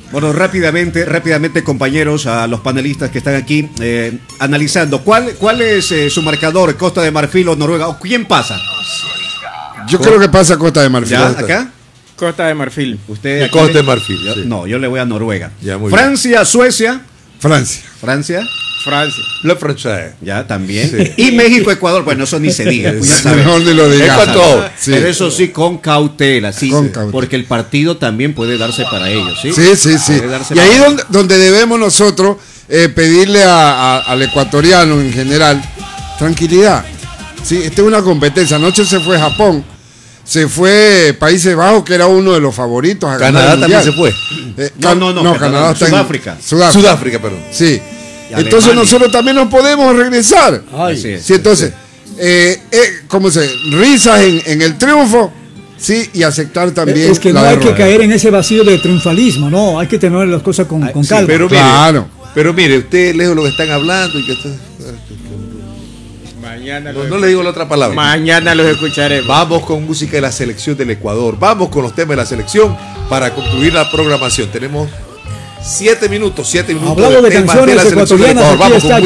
Bueno, rápidamente, compañeros, a los panelistas que están aquí analizando. ¿Cuál es su marcador? ¿Costa de Marfil o Noruega? ¿O quién pasa? Yo creo que pasa Costa de Marfil. ¿Ya? ¿Acá? Costa de Marfil. ¿Usted Costa de Marfil. Sí. No, yo le voy a Noruega. Ya, muy Francia, Suecia. Francia. Francia. La Francia. Ya, también. Sí. Y México, Ecuador. Bueno, eso ni se diga. Pues ya saben. Mejor ni lo digas. Ecuador. Sí. Pero eso sí, con cautela, sí. Con cautela. Porque el partido también puede darse para ellos, ¿sí? Sí. Puede darse Y para ahí ellos. donde debemos nosotros pedirle al ecuatoriano en general tranquilidad. Sí, esta es una competencia. Anoche se fue Japón, se fue Países Bajos, que era uno de los favoritos a ganar Canadá el también mundial. se fue. No, Canadá está en Sudáfrica. Sudáfrica, perdón. Sí. Y Entonces Alemania. nosotros también nos podemos regresar. Así es. Sí, entonces, ¿cómo se? Risas en el triunfo, sí, y aceptar también. Es que no la hay derrota. que caer en ese vacío de triunfalismo, no, hay que tener las cosas con Sí, calma. Pero mire, usted lejos de lo que están hablando y que Mañana no le digo la otra palabra. Mañana los escucharemos. Vamos con música de la selección del Ecuador. Vamos con los temas de la selección para concluir la programación. Tenemos 7 minutos. Hablando de temas canciones la selección del ecuatorianas, Ecuador. aquí Vamos está con